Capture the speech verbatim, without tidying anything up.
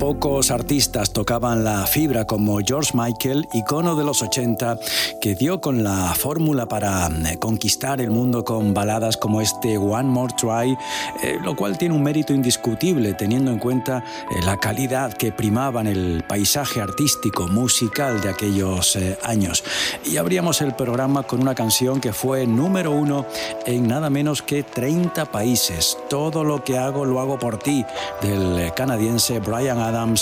Pocos artistas tocaban la fibra como George Michael, icono de los ochenta, que dio con la fórmula para conquistar el mundo con baladas como este One More Try, eh, lo cual tiene un mérito indiscutible teniendo en cuenta eh, la calidad que primaba en el paisaje artístico, musical de aquellos eh, años. Y abríamos el programa con una canción que fue número uno en nada menos que treinta países. Todo lo que hago lo hago por ti, del canadiense Bryan Adams,